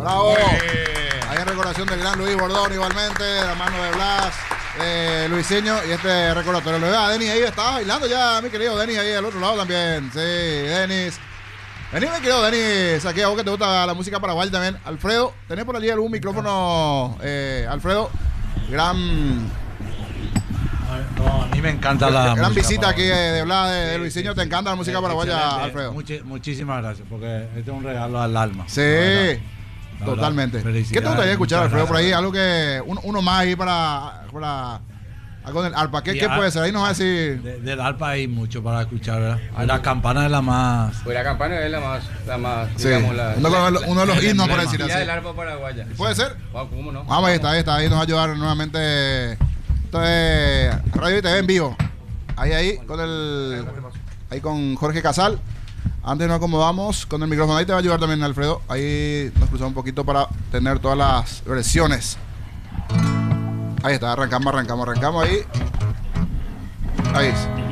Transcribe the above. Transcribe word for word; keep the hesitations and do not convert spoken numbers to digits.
Bravo. Ahí en recordación del gran Luis Bordón, igualmente, de la mano de Blas, eh, Luiseño, y este recordatorio. Lo veo a Denis ahí, está bailando ya, mi querido Denis, ahí al otro lado también. Sí, Denis. Vení, mi querido Denis, aquí a vos que te gusta la música paraguaya también. Alfredo, ¿tenés por allí algún micrófono, eh, Alfredo? Gran... No, a mí me encanta la gran música visita paraguaya. aquí de Blas, de, de Sí, Luiseño, sí, te sí. encanta la música Eh, paraguaya, excelente. Alfredo. Muchi- muchísimas gracias, porque este es un regalo al alma. Sí, La verdad, totalmente. la verdad, ¿Qué te gustaría felicidades, escuchar, muchas Alfredo, por ahí? gracias. Algo que, uno, uno más ahí para, para algo del arpa. ¿Qué, Y qué a- puede ser? Ahí nos va a decir. De- del arpa hay mucho para escuchar, ¿verdad? La campana es la más... Pues la campana es la más, la más, Sí, digamos, la, uno, la, de los- uno de los el himnos, por emblema. decir la del así. arpa paraguaya. ¿Puede ser? Wow, ¿cómo no? Vamos, ahí está, ahí está. Ahí nos va a ayudar nuevamente. Esto es Radio y T V en vivo. Ahí, ahí, con el. Ahí con Jorge Casal. Antes nos acomodamos con el micrófono. Ahí te va a ayudar también, Alfredo. Ahí nos cruzamos un poquito para tener todas las versiones. Ahí está, arrancamos, arrancamos, arrancamos ahí. Ahí.